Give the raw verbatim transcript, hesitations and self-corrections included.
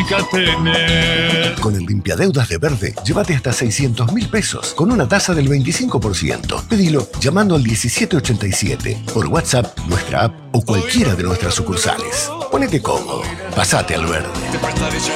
significa tener. Con el limpiadeudas de Verde, llévate hasta seiscientos mil pesos con una tasa del veinticinco por ciento. Pedilo llamando al diecisiete ochenta y siete, por WhatsApp, nuestra app o cualquiera de nuestras sucursales. Ponete cómodo, pasate al Verde.